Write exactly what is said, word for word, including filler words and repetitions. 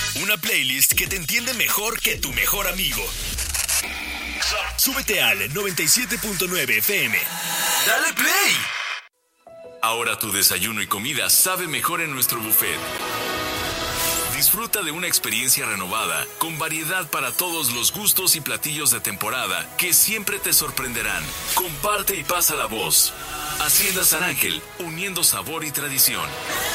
Una playlist que te entiende mejor que tu mejor amigo. Súbete al noventa y siete punto nueve F M. ¡Dale play! Ahora tu desayuno y comida sabe mejor en nuestro buffet. Disfruta de una experiencia renovada, con variedad para todos los gustos y platillos de temporada que siempre te sorprenderán. Comparte y pasa la voz. Hacienda San Ángel, uniendo sabor y tradición.